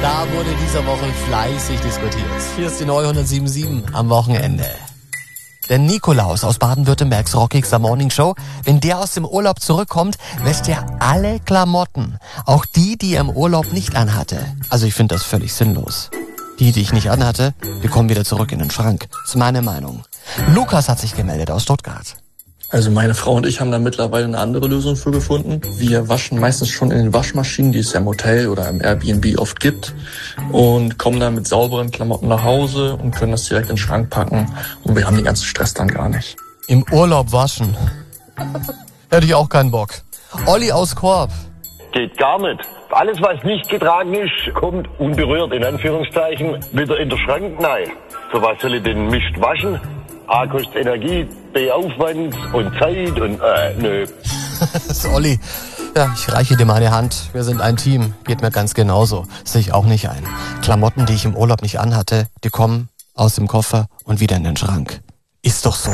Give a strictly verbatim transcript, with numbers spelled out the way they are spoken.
Da wurde diese Woche fleißig diskutiert. Hier ist die neue hundertsieben Komma sieben am Wochenende. Der Nikolaus aus Baden-Württembergs Rockigster Morning Show, wenn der aus dem Urlaub zurückkommt, wäscht er alle Klamotten. Auch die, die er im Urlaub nicht anhatte. Also ich finde das völlig sinnlos. Die, die ich nicht anhatte, die kommen wieder zurück in den Schrank. Das ist meine Meinung. Lukas hat sich gemeldet aus Stuttgart. Also meine Frau und ich haben da mittlerweile eine andere Lösung für gefunden. Wir waschen meistens schon in den Waschmaschinen, die es ja im Hotel oder im Airbnb oft gibt, und kommen dann mit sauberen Klamotten nach Hause und können das direkt in den Schrank packen, und wir haben den ganzen Stress dann gar nicht. Im Urlaub waschen. Hätte ich auch keinen Bock. Olli aus Korb. Geht gar nicht. Alles, was nicht getragen ist, kommt unberührt, in Anführungszeichen, wieder in den Schrank. Nein. Für was soll ich den Mist waschen? A, kostet Energie, B, Aufwand und Zeit und, äh, nö. Das ist Olli. Ja, ich reiche dir meine Hand. Wir sind ein Team. Geht mir ganz genauso. Sehe ich auch nicht ein. Klamotten, die ich im Urlaub nicht anhatte, die kommen aus dem Koffer und wieder in den Schrank. Ist doch so.